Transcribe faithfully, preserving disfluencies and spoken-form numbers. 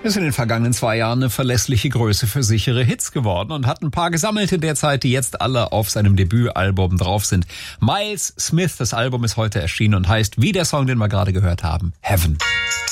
Ist in den vergangenen zwei Jahren eine verlässliche Größe für sichere Hits geworden und hat ein paar gesammelte derzeit, die jetzt alle auf seinem Debütalbum drauf sind. Miles Smith, das Album ist heute erschienen und heißt, wie der Song, den wir gerade gehört haben, Heaven.